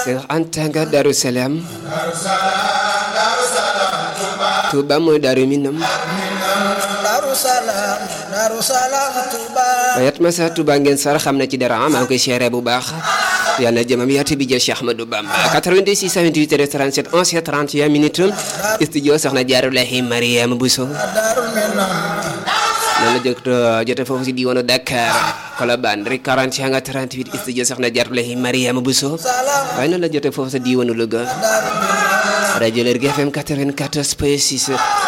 Cheikh Anta nga Darou Salam Touba mooy Darou Minam bayat masa Touba ngeen sar xam na ci dara maa ngi koy seere bu baax yàlla jëmam yaatu bi jël Cheikh Ahmadou Bamba 86 28 37 11 31 minutes studio soxna Jaarulahi Mariama Bousso noonu la jote foofu si diwaanu Dakar Colobane rek 41 nga 38 studio soxna Jaarulahi Mariama Bousso waaye noonu la jote foofu sa diwaanu Louga rajo Lergui FM 94.6